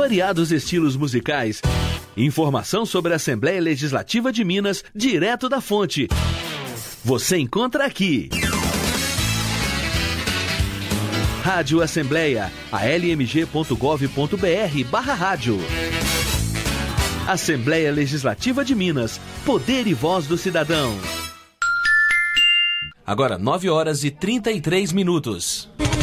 variados estilos musicais, informação sobre a Assembleia Legislativa de Minas, direto da fonte. Você encontra aqui. Rádio Assembleia, almg.gov.br/rádio. Assembleia Legislativa de Minas, poder e voz do cidadão. Agora 9 horas e 33 minutos.